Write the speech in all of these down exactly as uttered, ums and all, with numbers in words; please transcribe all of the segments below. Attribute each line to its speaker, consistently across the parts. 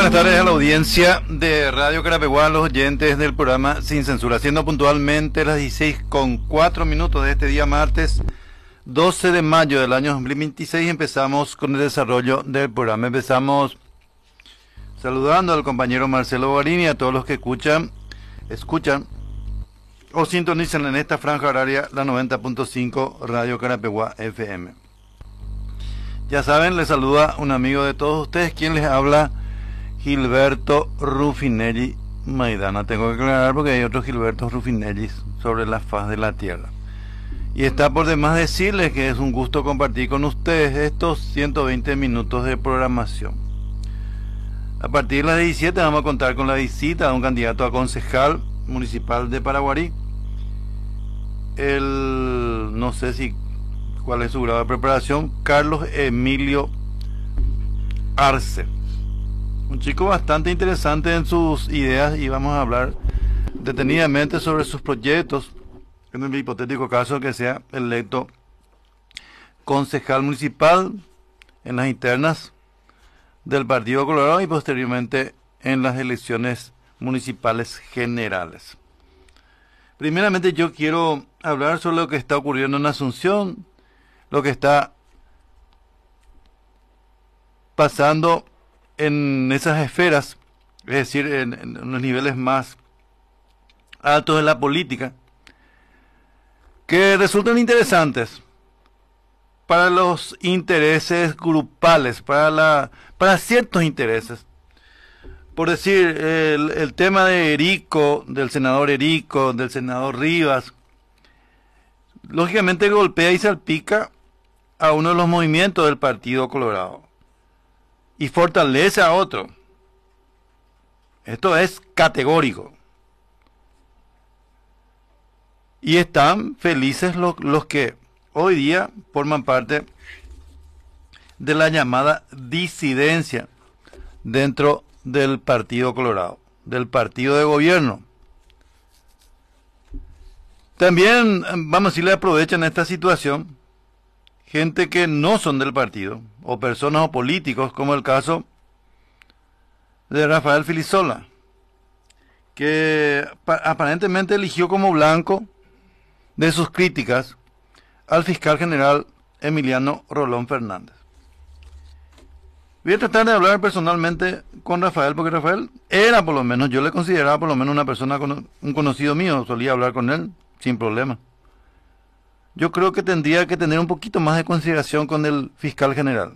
Speaker 1: buenas tardes a la audiencia de Radio Carapeguá, los oyentes del programa Sin Censura, siendo puntualmente las dieciséis con cuatro minutos de este día martes doce de mayo del año dos mil veintiséis. Empezamos con el desarrollo del programa. Empezamos saludando al compañero Marcelo Bogarini y a todos los que escuchan, escuchan o sintonizan en esta franja horaria la noventa punto cinco Radio Carapeguá F M. Ya saben, les saluda un amigo de todos ustedes, quien les habla, Gilberto Rufinelli Maidana. Tengo que aclarar porque hay otros Gilbertos Rufinellis sobre la faz de la tierra. Y está por demás decirles que es un gusto compartir con ustedes estos ciento veinte minutos de programación. A partir de las diecisiete vamos a contar con la visita de un candidato a concejal municipal de Paraguarí. El, no sé si cuál es su grado de preparación, Carlos Emilio Arce. Un chico bastante interesante en sus ideas y vamos a hablar detenidamente sobre sus proyectos en el hipotético caso que sea electo concejal municipal en las internas del Partido Colorado y posteriormente en las elecciones municipales generales. Primeramente yo quiero hablar sobre lo que está ocurriendo en Asunción, lo que está pasando en esas esferas, es decir, en, en los niveles más altos de la política, que resultan interesantes para los intereses grupales, para la para ciertos intereses. Por decir, el, el tema de Erico, del senador Erico, del senador Rivas, lógicamente golpea y salpica a uno de los movimientos del Partido Colorado y fortalece a otro. Esto es categórico. Y están felices los, los que hoy día forman parte de la llamada disidencia dentro del Partido Colorado, del partido de gobierno. También, vamos a decirle, aprovechan esta situación gente que no son del partido, o personas o políticos, como el caso de Rafael Filisola, que aparentemente eligió como blanco de sus críticas al fiscal general Emiliano Rolón Fernández. Voy a tratar de hablar personalmente con Rafael, porque Rafael era, por lo menos, yo le consideraba por lo menos una persona, un conocido mío, solía hablar con él sin problema. Yo creo que tendría que tener un poquito más de consideración con el fiscal general.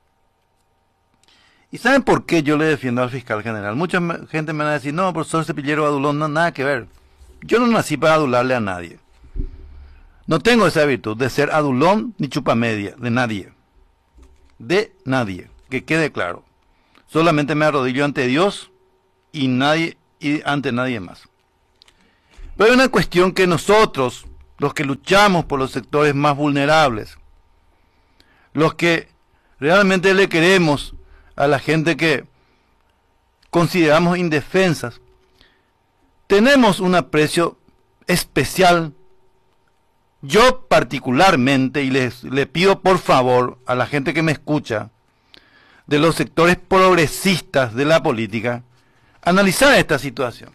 Speaker 1: ¿Y saben por qué yo le defiendo al fiscal general? Mucha gente me va a decir, no, profesor Cepillero adulón, no, nada que ver. Yo no nací para adularle a nadie. No tengo esa virtud de ser adulón ni chupamedia, de nadie. De nadie, que quede claro. Solamente me arrodillo ante Dios y nadie y ante nadie más. Pero hay una cuestión que nosotros, los que luchamos por los sectores más vulnerables, los que realmente le queremos a la gente que consideramos indefensas, tenemos un aprecio especial. Yo particularmente, y les le pido por favor a la gente que me escucha, de los sectores progresistas de la política, analizar esta situación.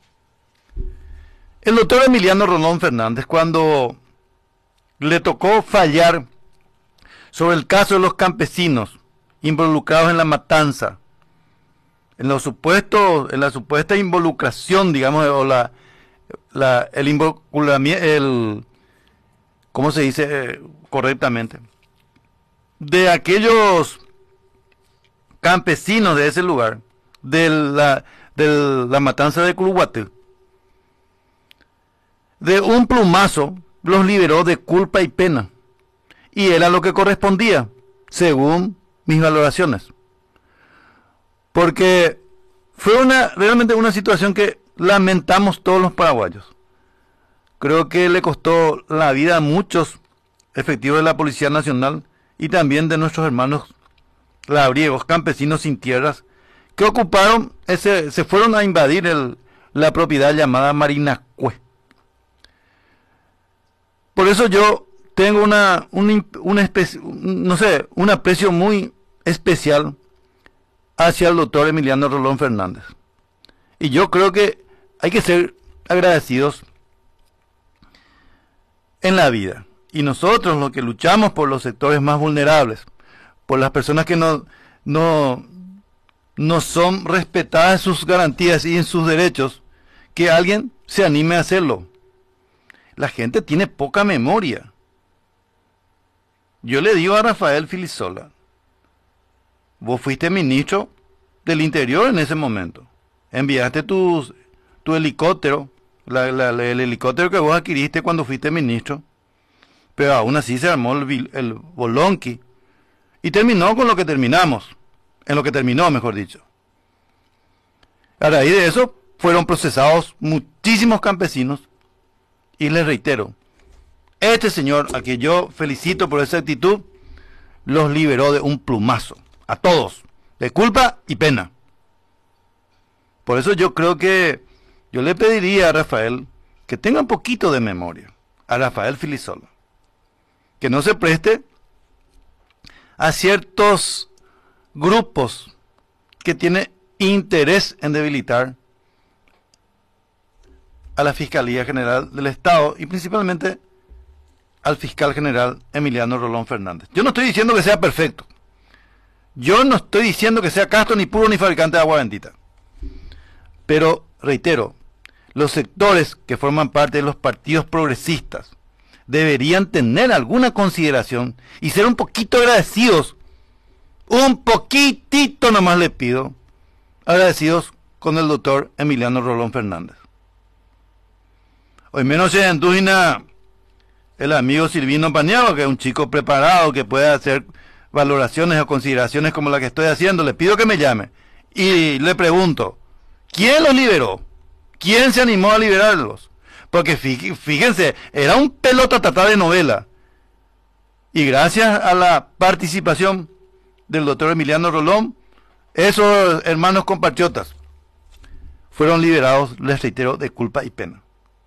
Speaker 1: El doctor Emiliano Rolón Fernández, cuando le tocó fallar sobre el caso de los campesinos involucrados en la matanza, en los supuestos, en la supuesta involucración, digamos, o la, la el involucramiento, el ¿cómo se dice eh, correctamente? De aquellos campesinos de ese lugar, de la, de la matanza de Culuguatú, de un plumazo los liberó de culpa y pena. Y era lo que correspondía, según mis valoraciones. Porque fue una realmente una situación que lamentamos todos los paraguayos. Creo que le costó la vida a muchos efectivos de la Policía Nacional y también de nuestros hermanos labriegos, campesinos sin tierras, que ocuparon, ese, se fueron a invadir el, la propiedad llamada Marinacue. Por eso yo tengo una, una, una especie, no sé, un aprecio muy especial hacia el doctor Emiliano Rolón Fernández. Y yo creo que hay que ser agradecidos en la vida. Y nosotros, los que luchamos por los sectores más vulnerables, por las personas que no, no, no son respetadas en sus garantías y en sus derechos, que alguien se anime a hacerlo. La gente tiene poca memoria. Yo le digo a Rafael Filisola, vos fuiste ministro del Interior en ese momento. Enviaste tu, tu helicóptero, la, la, el helicóptero que vos adquiriste cuando fuiste ministro. Pero aún así se armó el, el bolonqui. Y terminó con lo que terminamos. En lo que terminó, mejor dicho. A raíz de eso, fueron procesados muchísimos campesinos. Y les reitero, este señor, a quien yo felicito por esa actitud, los liberó de un plumazo. A todos. De culpa y pena. Por eso yo creo que yo le pediría a Rafael que tenga un poquito de memoria. A Rafael Filisola. Que no se preste a ciertos grupos que tienen interés en debilitar a la Fiscalía General del Estado y principalmente al fiscal general Emiliano Rolón Fernández. Yo no estoy diciendo que sea perfecto. Yo no estoy diciendo que sea Castro ni puro ni fabricante de agua bendita. Pero, reitero, los sectores que forman parte de los partidos progresistas deberían tener alguna consideración y ser un poquito agradecidos, un poquitito nomás le pido, agradecidos con el doctor Emiliano Rolón Fernández. Hoy menos se endúgina el amigo Silvino Paniagua, que es un chico preparado, que puede hacer valoraciones o consideraciones como la que estoy haciendo. Le pido que me llame y le pregunto, ¿quién los liberó? ¿Quién se animó a liberarlos? Porque fíjense, era un pelota tata de novela. Y gracias a la participación del doctor Emiliano Rolón, esos hermanos compatriotas fueron liberados, les reitero, de culpa y pena.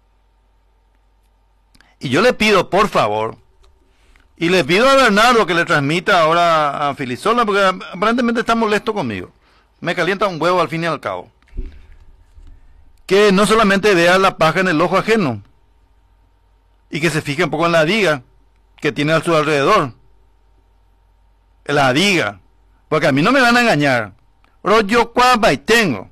Speaker 1: Y yo le pido, por favor, y le pido a Bernardo que le transmita ahora a Filisola, porque aparentemente está molesto conmigo. Me calienta un huevo al fin y al cabo. Que no solamente vea la paja en el ojo ajeno, y que se fije un poco en la viga que tiene a su alrededor. La viga. Porque a mí no me van a engañar. Pero yo cuapa y tengo.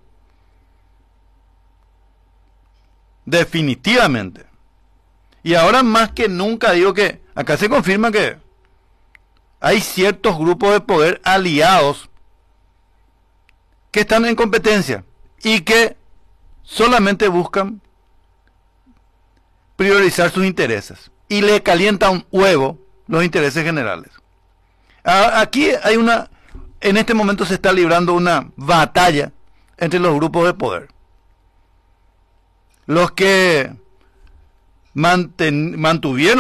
Speaker 1: Definitivamente. Y ahora más que nunca digo que acá se confirma que hay ciertos grupos de poder aliados que están en competencia y que solamente buscan priorizar sus intereses y le calienta un huevo los intereses generales. Aquí hay una, en este momento se está librando una batalla entre los grupos de poder. Los que manten, mantuvieron